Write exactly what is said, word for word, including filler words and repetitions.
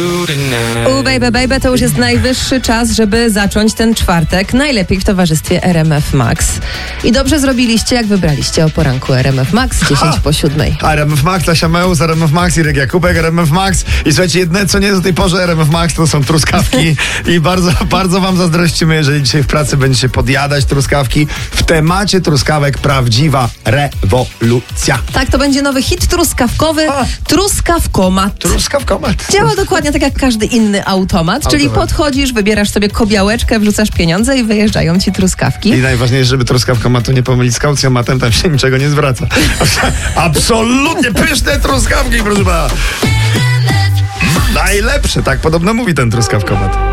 U Baby Baby to już jest najwyższy czas, żeby zacząć ten czwartek. Najlepiej w towarzystwie R M F Max. I dobrze zrobiliście, jak wybraliście o poranku R M F Max dziesięć po siódmej. R M F Max, Lasia Meus, R M F Max, Irek Jakubek, R M F Max. I słuchajcie, jedne co nie do tej porze R M F Max to są truskawki. I bardzo, bardzo wam zazdrościmy, jeżeli dzisiaj w pracy będziecie podjadać truskawki. W temacie truskawek prawdziwa rewolucja. Tak, to będzie nowy hit truskawkowy. A. Truskawkomat. Truskawkomat. Działa dokładnie tak jak każdy inny automat, czyli Automat. podchodzisz, wybierasz sobie kobiałeczkę, wrzucasz pieniądze i wyjeżdżają ci truskawki. I najważniejsze, żeby truskawkomatu nie pomylić z kaucjomatem, tam się niczego nie zwraca. Absolutnie pyszne truskawki, proszę pana. Najlepsze, tak podobno mówi ten truskawkomat.